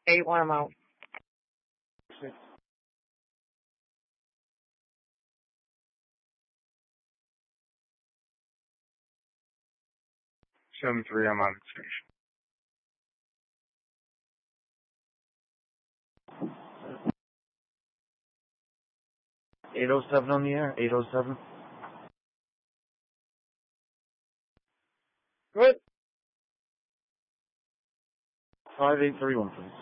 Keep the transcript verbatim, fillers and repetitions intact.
Eight one, I'm out. Six. Seven three, I'm on station. eight oh seven on the air, eight oh seven. Good. five eight three one, please.